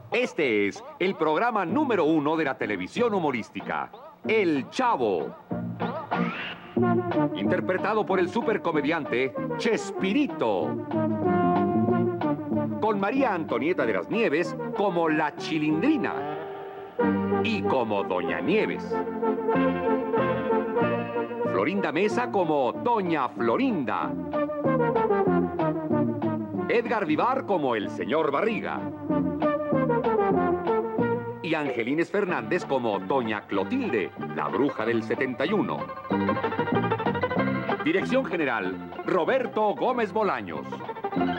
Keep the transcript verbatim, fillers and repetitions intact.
Este es el programa número uno de la televisión humorística, El Chavo. Interpretado por el supercomediante Chespirito. Con María Antonieta de las Nieves como la Chilindrina. Y como Doña Nieves. Florinda Mesa como Doña Florinda. Edgar Vivar como el señor Barriga. Y Angelines Fernández como Doña Clotilde, la bruja del setenta y uno. Dirección general, Roberto Gómez Bolaños.